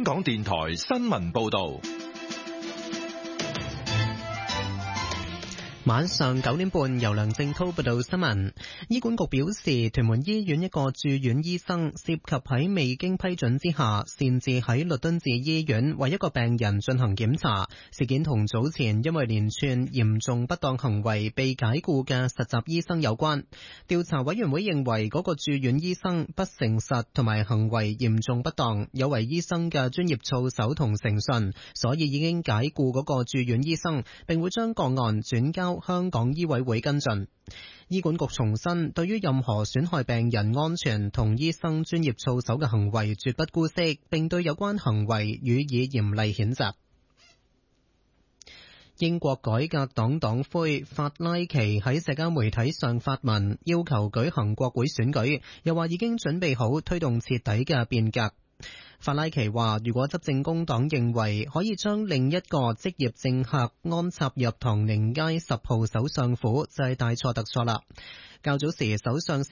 港電台新聞報道。 晚上9點半，由梁正濤報道新聞。醫管局表示，屯門醫院一個住院醫生涉及喺未經批准之下，擅自喺律敦治醫院為一個病人進行檢查。事件同早前因為連串嚴重不當行為被解僱嘅實習醫生有關。調查委員會認為嗰個住院醫生不誠實同埋行為嚴重不當，有違醫生嘅專業操守同誠信，所以已經解僱嗰個住院醫生，並會將個案轉交香港醫委會跟進。醫管局重申，對於任何損害病人安全同醫生專業操守嘅行為絕不姑息，並對有關行為予以嚴厲譴責。英國改革黨黨魁法拉奇喺社交媒體上發文，要求舉行國會選舉，又話已經準備好推動徹底嘅變革。法拉奇話，如果執政工黨認為可以將另一個職業政客安插入唐寧街10號首相府，就係大錯特錯啦。較早時，首相